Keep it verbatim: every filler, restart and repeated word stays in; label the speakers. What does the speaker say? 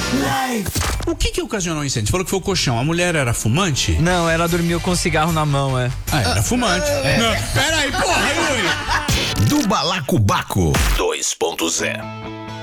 Speaker 1: O que que ocasionou o incêndio? Você falou que foi o colchão. A mulher era fumante?
Speaker 2: Não, ela dormiu com cigarro na mão, é.
Speaker 1: Ah, era fumante. É. Não, pera aí, porra, Yuri.
Speaker 3: Do Balacobaco dois ponto zero.